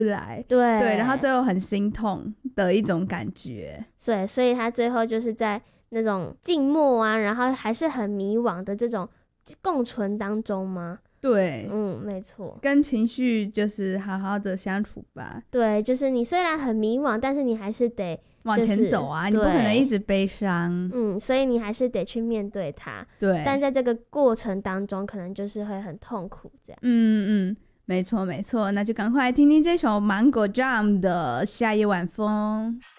来， 对对，然后最后很心痛的一种感觉。 对，所以他最后就是在那种静默啊，然后还是很迷惘的这种共存当中吗？ 对， 没错， 跟情绪就是好好的相处吧。 对，就是你虽然很迷惘，但是你还是得往前走啊，你不可能一直悲伤。 所以你还是得去面对它。 对， 但在这个过程当中，可能就是会很痛苦这样。 没错没错，那就赶快来听听这首芒果 Jam 的夏夜晚风。